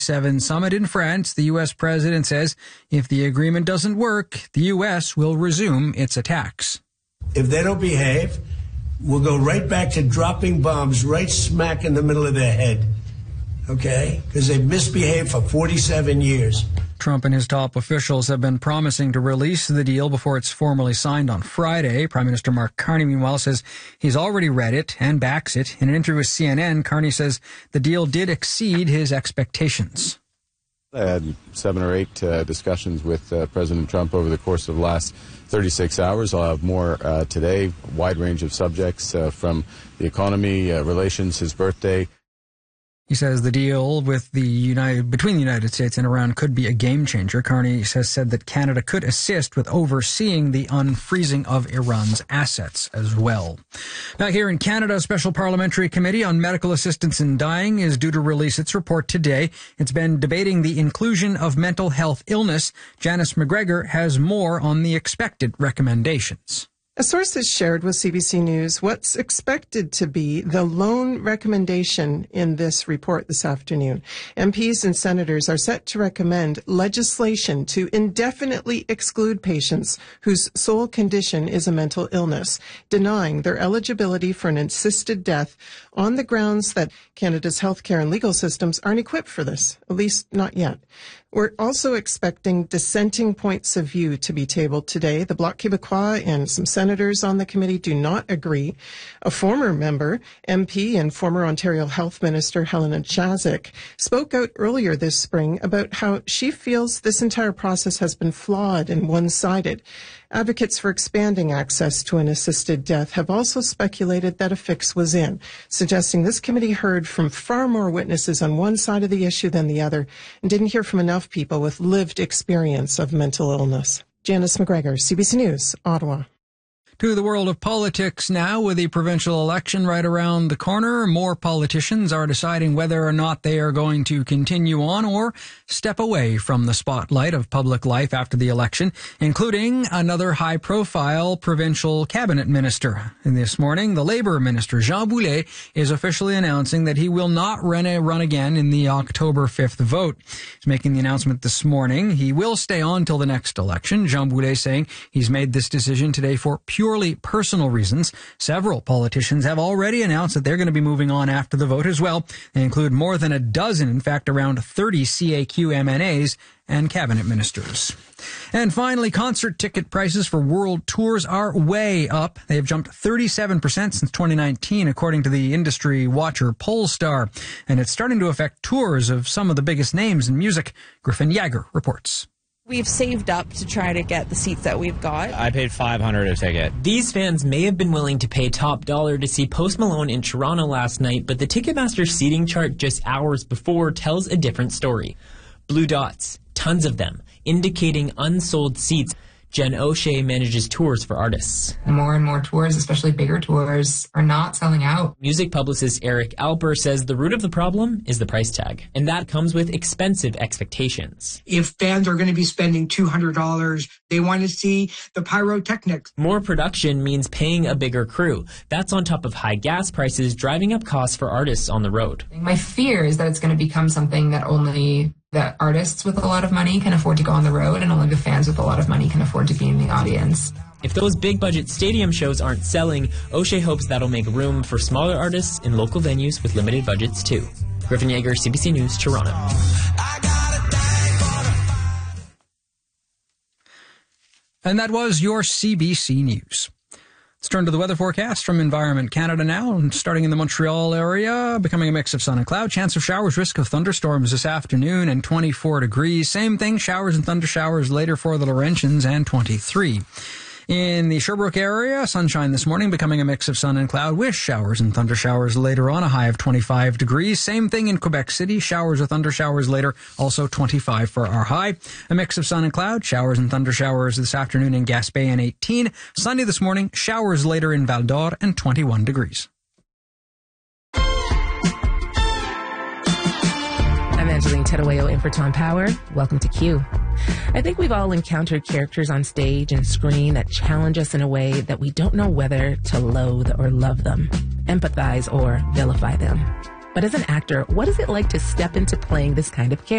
summit in France, the U.S. president says if the agreement doesn't work, the U.S. will resume its attacks. If they don't behave, we'll go right back to dropping bombs right smack in the middle of their head, okay? Because they've misbehaved for 47 years. Trump and his top officials have been promising to release the deal before it's formally signed on Friday. Prime Minister Mark Carney, meanwhile, says he's already read it and backs it. In an interview with CNN, Carney says the deal did exceed his expectations. I had 7 or 8 discussions with President Trump over the course of the last 36 hours. I'll have more today, a wide range of subjects from the economy, relations, his birthday. He says the deal with between the United States and Iran could be a game changer. Carney has said that Canada could assist with overseeing the unfreezing of Iran's assets as well. Back here in Canada, a special parliamentary committee on medical assistance in dying is due to release its report today. It's been debating the inclusion of mental health illness. Janice McGregor has more on the expected recommendations. A source has shared with CBC News what's expected to be the lone recommendation in this report this afternoon. MPs and senators are set to recommend legislation to indefinitely exclude patients whose sole condition is a mental illness, denying their eligibility for an assisted death on the grounds that Canada's healthcare and legal systems aren't equipped for this, at least not yet. We're also expecting dissenting points of view to be tabled today. The Bloc Québécois and some senators on the committee do not agree. A former member, MP and former Ontario Health Minister Helena Jazik, spoke out earlier this spring about how she feels this entire process has been flawed and one-sided. Advocates for expanding access to an assisted death have also speculated that a fix was in, suggesting this committee heard from far more witnesses on one side of the issue than the other and didn't hear from enough people with lived experience of mental illness. Janice McGregor, CBC News, Ottawa. To the world of politics now, with the provincial election right around the corner, more politicians are deciding whether or not they are going to continue on or step away from the spotlight of public life after the election, including another high-profile provincial cabinet minister. And this morning, the Labour Minister, Jean Boulet, is officially announcing that he will not run again in the October 5th vote. He's making the announcement this morning. He will stay on till the next election. Jean Boulet saying he's made this decision today for purely personal reasons. Several politicians have already announced that they're going to be moving on after the vote as well. They include more than a dozen, in fact, around 30 CAQ MNAs and cabinet ministers. And finally, concert ticket prices for world tours are way up. They have jumped 37% since 2019, according to the industry watcher Polestar. And it's starting to affect tours of some of the biggest names in music. Griffin Yager reports. We've saved up to try to get the seats that we've got. I paid $500 a ticket. These fans may have been willing to pay top dollar to see Post Malone in Toronto last night, but the Ticketmaster seating chart just hours before tells a different story. Blue dots, tons of them, indicating unsold seats. Jen O'Shea manages tours for artists. More and more tours, especially bigger tours, are not selling out. Music publicist Eric Alper says the root of the problem is the price tag, and that comes with expensive expectations. If fans are going to be spending $200, they want to see the pyrotechnics. More production means paying a bigger crew. That's on top of high gas prices, driving up costs for artists on the road. My fear is that it's going to become something that only the artists with a lot of money can afford to go on the road, and only the fans with a lot of money can afford to be in the audience. If those big-budget stadium shows aren't selling, O'Shea hopes that'll make room for smaller artists in local venues with limited budgets, too. Griffin Yager, CBC News, Toronto. And that was your CBC News. Let's turn to the weather forecast from Environment Canada now. Starting in the Montreal area, becoming a mix of sun and cloud. Chance of showers, risk of thunderstorms this afternoon, and 24 degrees. Same thing, showers and thunder showers later for the Laurentians, and 23. In the Sherbrooke area, sunshine this morning, becoming a mix of sun and cloud with showers and thunder showers later on, a high of 25 degrees. Same thing in Quebec City, showers or thunder showers later, also 25 for our high. A mix of sun and cloud, showers and thunder showers this afternoon in Gaspé and 18. Sunny this morning, showers later in Val d'Or and 21 degrees. I'm Angeline Teruello in for Tom Power. Welcome to Q. I think we've all encountered characters on stage and screen that challenge us in a way that we don't know whether to loathe or love them, empathize or vilify them. But as an actor, what is it like to step into playing this kind of character?